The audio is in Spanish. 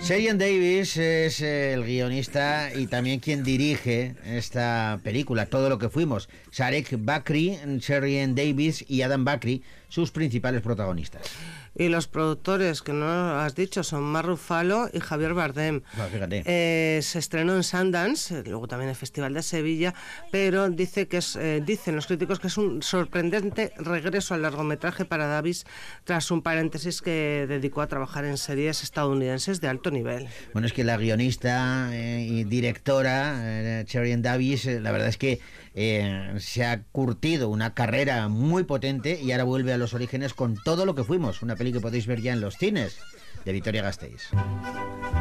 Sherian Davis es el guionista y también quien dirige esta película, Todo lo que fuimos. Sarek Bakri, Sherian Davis y Adam Bakri, sus principales protagonistas. Y los productores, que no lo has dicho, son Mark Ruffalo y Javier Bardem. Bueno, fíjate. Se estrenó en Sundance, luego también en el Festival de Sevilla, pero dicen los críticos que es un sorprendente regreso al largometraje para Davis tras un paréntesis que dedicó a trabajar en series estadounidenses de alto nivel. Bueno, es que la guionista y directora Sherian Davis, la verdad es que se ha curtido una carrera muy potente y ahora vuelve a los orígenes con Todo lo que fuimos, una peli que podéis ver ya en los cines, de Vitoria Gasteiz.